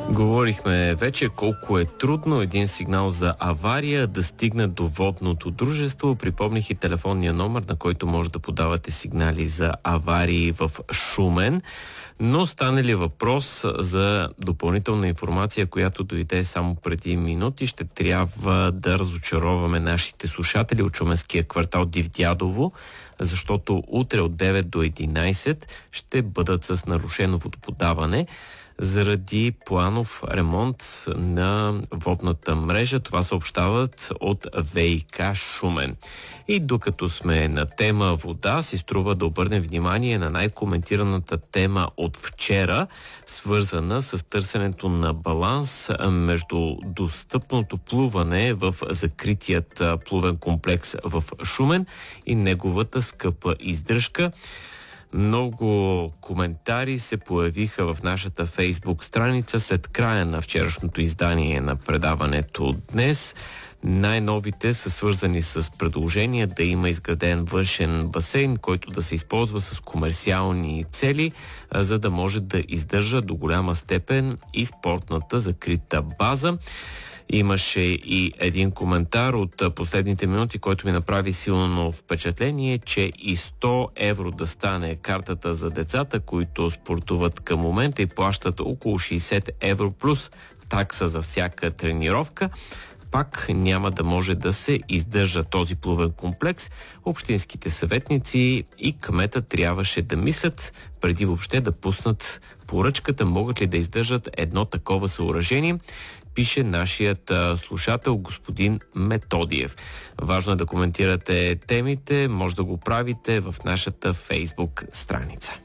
Говорихме вече колко е трудно един сигнал за авария да стигне до водното дружество. Припомних и телефонния номер, на който може да подавате сигнали за аварии в Шумен. Но стане ли въпрос за допълнителна информация, която дойде само преди минути, ще трябва да разочароваме нашите слушатели от шуменския квартал Дивдядово, защото утре от 9 до 11 ще бъдат с нарушено водоподаване заради планов ремонт на водната мрежа. Това съобщават от ВиК Шумен. И докато сме на тема вода, си струва да обърнем внимание на най-коментираната тема от вчера, свързана с търсенето на баланс между достъпното плуване в закритият плувен комплекс в Шумен и неговата скъпа издръжка. Много коментари се появиха в нашата Фейсбук страница след края на вчерашното издание на предаването днес. Най-новите са свързани с предложение да има изграден външен басейн, който да се използва с комерциални цели, за да може да издържа до голяма степен и спортната закрита база. Имаше и един коментар от последните минути, който ми направи силно впечатление, че и 100 евро да стане картата за децата, които спортуват към момента и плащат около 60 евро плюс такса за всяка тренировка, пак няма да може да се издържа този плувен комплекс. Общинските съветници и кмета трябваше да мислят преди въобще да пуснат поръчката, могат ли да издържат едно такова съоръжение, пише нашият слушател господин Методиев. Важно е да коментирате темите, може да го правите в нашата Фейсбук страница.